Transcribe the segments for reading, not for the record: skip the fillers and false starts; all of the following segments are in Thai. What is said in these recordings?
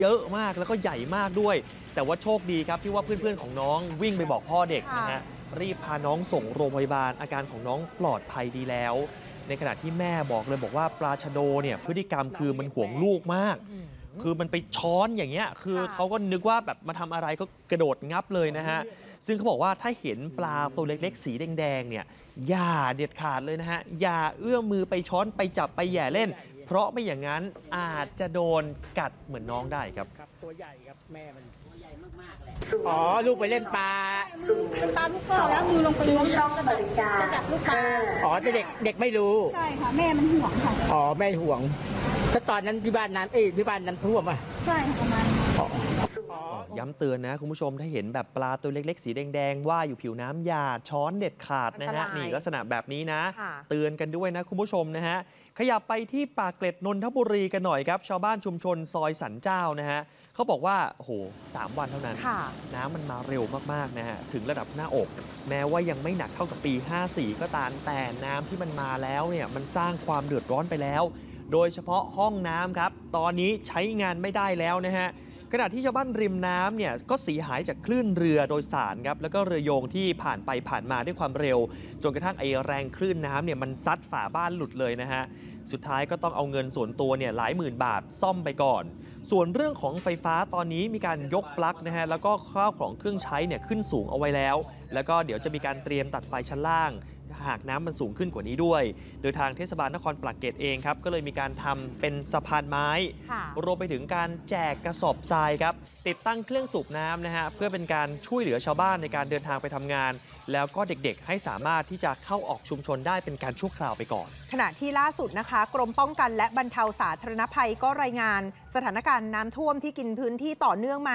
เยอะมากแล้วก็ใหญ่มากด้วยแต่ว่าโชคดีครับที่ว่าเพื่อนๆของน้องวิ่งไปบอกพ่อเด็กนะฮะรีบพาน้องส่งโรงพยาบาลอาการของน้องปลอดภัยดีแล้วในขณะที่แม่บอกเลยบอกว่าปลาชะโดเนี่ยพฤติกรรมคือมันห่วงลูกมากคือมันไปช้อนอย่างเงี้ยคือเขาก็นึกว่าแบบมาทำอะไรก็กระโดดงับเลยนะฮะซึ่งเขาบอกว่าถ้าเห็นปลาตัวเล็กๆสีแดงๆเนี่ยอย่าเด็ดขาดเลยนะฮะอย่าเอื้อมมือไปช้อนไปจับไปแหย่เล่นเพราะไม่อย่างนั้นอาจจะโดนกัดเหมือนน้องได้ครับตัวใหญ่ครับแม่มันตัวใหญ่มากๆเลยอ๋อลูกไปเล่นปลาตามลูกพ่อแล้วมือลงไปล้วงช่องบริการจะจับลูกปลาอ๋อแต่เด็กไม่รู้ใช่ค่ะแม่มันห่วงค่ะอ๋อแม่ห่วงถ้าตอนนั้นที่บ้านนั้นที่บ้านนั้นท่วมอ่ะใช่ค่ะประมาณย้ำเตือนนะคุณผู้ชมถ้าเห็นแบบปลาตัวเล็กๆสีแดงๆว่ายอยู่ผิวน้ำอย่าช้อนเด็ดขาดนะฮะนี่ลักษณะแบบนี้นะเตือนกันด้วยนะคุณผู้ชมนะฮะขยับไปที่ปากเกร็ดนนทบุรีกันหน่อยครับชาวบ้านชุมชนซอยสันเจ้านะฮะเขาบอกว่าโอ้โห3 วันเท่านั้นน้ำมันมาเร็วมากๆนะฮะถึงระดับหน้าอกแม้ว่ายังไม่หนักเท่ากับปี54ก็ตามแต่น้ำที่มันมาแล้วเนี่ยมันสร้างความเดือดร้อนไปแล้วโดยเฉพาะห้องน้ำครับตอนนี้ใช้งานไม่ได้แล้วนะฮะขณะที่ชาวบ้านริมน้ำเนี่ยก็เสียหายจากคลื่นเรือโดยสารครับแล้วก็เรือโยงที่ผ่านไปผ่านมาด้วยความเร็วจนกระทั่งไอแรงคลื่นน้ำเนี่ยมันซัดฝาบ้านหลุดเลยนะฮะสุดท้ายก็ต้องเอาเงินส่วนตัวเนี่ยหลายหมื่นบาทซ่อมไปก่อนส่วนเรื่องของไฟฟ้าตอนนี้มีการยกปลั๊กนะฮะแล้วก็ข้าวของเครื่องใช้เนี่ยขึ้นสูงเอาไว้แล้วก็เดี๋ยวจะมีการเตรียมตัดไฟชั้นล่างหากน้ำมันสูงขึ้นกว่านี้ด้วยโดยทางเทศบาลนครปากเกร็ดเองครับก็เลยมีการทำเป็นสะพานไม้รวมไปถึงการแจกกระสอบทรายครับติดตั้งเครื่องสูบน้ำนะฮะเพื่อเป็นการช่วยเหลือชาวบ้านในการเดินทางไปทำงานแล้วก็เด็กๆให้สามารถที่จะเข้าออกชุมชนได้เป็นการชั่วคราวไปก่อนขณะที่ล่าสุดนะคะกรมป้องกันและบรรเทาสาธารณภัยก็รายงานสถานการณ์น้ำท่วมที่กินพื้นที่ต่อเนื่องมา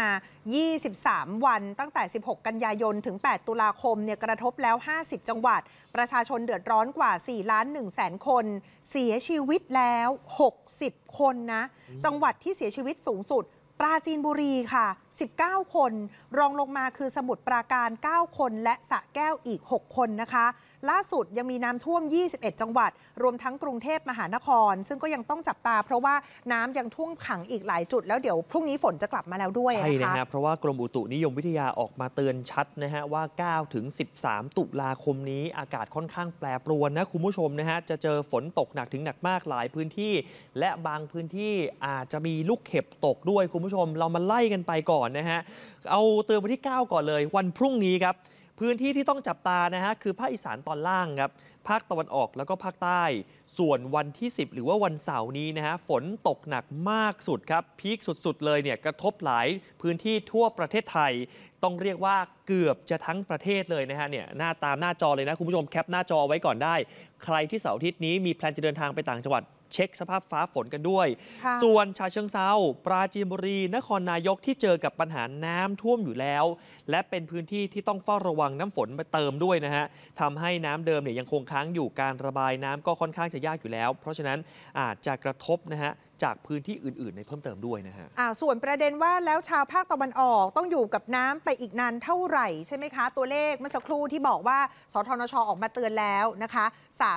23 วันตั้งแต่16 กันยายนถึง8 ตุลาคมเนี่ยกระทบแล้ว50 จังหวัดประชาชนเดือดร้อนกว่า4,100,000 คนเสียชีวิตแล้ว60 คนนะจังหวัดที่เสียชีวิตสูงสุดปราจีนบุรีค่ะ19 คนรองลงมาคือสมุทรปราการ9 คนและสระแก้วอีก6 คนนะคะล่าสุดยังมีน้ำท่วม21 จังหวัดรวมทั้งกรุงเทพมหานครซึ่งก็ยังต้องจับตาเพราะว่าน้ำยังท่วมขังอีกหลายจุดแล้วเดี๋ยวพรุ่งนี้ฝนจะกลับมาแล้วด้วยใช่นะฮะเพราะว่ากรมอุตุนิยมวิทยาออกมาเตือนชัดนะฮะว่า9 ถึง 13 ตุลาคมนี้อากาศค่อนข้างแปรปรวนนะคุณผู้ชมนะฮะจะเจอฝนตกหนักถึงหนักมากหลายพื้นที่และบางพื้นที่อาจจะมีลูกเห็บตกด้วยคุณผู้ชมเรามาไล่กันไปก่อนนะฮะเอาเตือนวันที่ 9 ก่อนเลยวันพรุ่งนี้ครับพื้นที่ที่ต้องจับตานะฮะคือภาคอีสานตอนล่างครับภาคตะวันออกแล้วก็ภาคใต้ส่วนวันที่10หรือว่าวันเสาร์นี้นะฮะฝนตกหนักมากสุดครับพีคสุดๆเลยเนี่ยกระทบหลายพื้นที่ทั่วประเทศไทยต้องเรียกว่าเกือบจะทั้งประเทศเลยนะฮะเนี่ยตามหน้าจอเลยนะคุณผู้ชมแคปหน้าจอไว้ก่อนได้ใครที่เสาร์อาทิตย์นี้มีแพลนจะเดินทางไปต่างจังหวัดเช็คสภาพฟ้าฝนกันด้วยส่วนฉะเชิงเทราปราจีนบุรีนครนายกที่เจอกับปัญหาน้ำท่วมอยู่แล้วและเป็นพื้นที่ที่ต้องเฝ้าระวังน้ำฝนมาเติมด้วยนะฮะทำให้น้ำเดิมเนี่ยยังคงค้างอยู่การระบายน้ำก็ค่อนข้างจะยากอยู่แล้วเพราะฉะนั้นอาจจะกระทบนะฮะจากพื้นที่อื่นๆในเพิ่มเติมด้วยนะฮะส่วนประเด็นว่าแล้วชาวภาคตะวันออกต้องอยู่กับน้ำไปอีกนานเท่าไหร่ใช่ไหมคะตัวเลขเมื่อสักครู่ที่บอกว่าสทนช.ออกมาเตือนแล้วนะคะ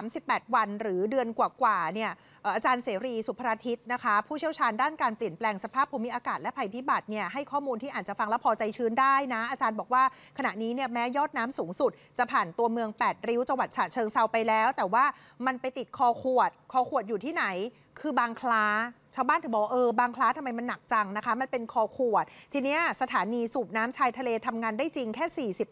38 วันหรือเดือนกว่าๆเนี่ยอาจารย์เสรีสุภราทิตนะคะผู้เชี่ยวชาญด้านการเปลี่ยนแปลงสภาพภูมิอากาศและภัยพิบัติเนี่ยให้ข้อมูลที่อาจจะฟังแล้วพอใจชื้นได้นะอาจารย์บอกว่าขณะนี้เนี่ยแม้ยอดน้ำสูงสุดจะผ่านตัวเมือง8 ริ้วจังหวัดฉะเชิงเทราไปแล้วแต่ว่ามันไปติดคอขวดอยู่ที่ไหนคือบางคล้าชาวบ้านถึงบอกบางคล้าทำไมมันหนักจังนะคะมันเป็นคอขวดทีนี้สถานีสูบน้ำชายทะเลทำงานได้จริงแค่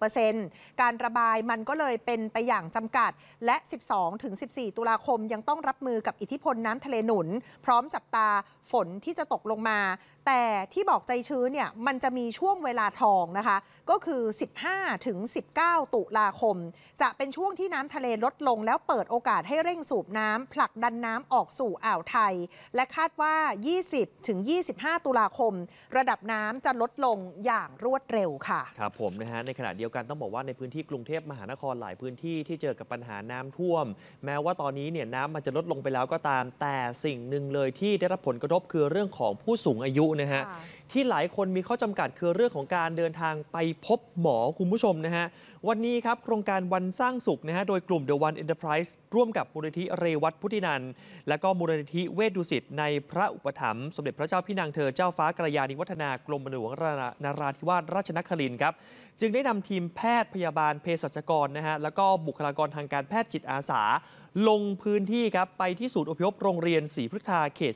40% การระบายมันก็เลยเป็นไปอย่างจำกัดและ 12-14 ตุลาคมยังต้องรับมือกับอิทธิพลน้ำทะเลหนุนพร้อมจับตาฝนที่จะตกลงมาแต่ที่บอกใจชื้นเนี่ยมันจะมีช่วงเวลาทองนะคะก็คือ 15-19 ตุลาคมจะเป็นช่วงที่น้ำทะเลลดลงแล้วเปิดโอกาสให้เร่งสูบน้ำผลักดันน้ำออกสู่อ่าวไทยและคาดว่า 20-25 ตุลาคมระดับน้ำจะลดลงอย่างรวดเร็วค่ะครับผมนะฮะในขณะเดียวกันต้องบอกว่าในพื้นที่กรุงเทพมหานครหลายพื้นที่ที่เจอกับปัญหาน้ำท่วมแม้ว่าตอนนี้เนี่ยน้ำมันจะลดลงไปแล้วก็ตามแต่สิ่งหนึ่งเลยที่ได้รับผลกระทบคือเรื่องของผู้สูงอายุนะฮะที่หลายคนมีข้อจำกัดคือเรื่องของการเดินทางไปพบหมอคุณผู้ชมนะฮะวันนี้ครับโครงการวันสร้างสุขนะฮะโดยกลุ่ม The One Enterprise ร่วมกับมูลนิธิเรวัตพุทธินันท์และก็มูลนิธิเวชดุสิตในพระอุปถัมภ์สมเด็จพระเจ้าพี่นางเธอเจ้าฟ้ากัลยาณิวัฒนากรมหลวงนราธิวาสราชนครินทร์ครับจึงได้นำทีมแพทย์พยาบาลเภสัชกรนะฮะแล้วก็บุคลากรทางการแพทย์จิตอาสาลงพื้นที่ครับไปที่ศูนย์อพยพโรงเรียนศรีพฤกษาเขต